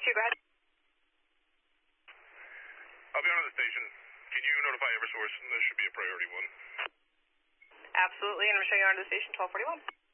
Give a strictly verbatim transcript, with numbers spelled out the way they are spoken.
two, go ahead. I'll be on the station. Can you notify Eversource? There should be a priority one. Absolutely, and I'm showing you on to the station, twelve forty-one.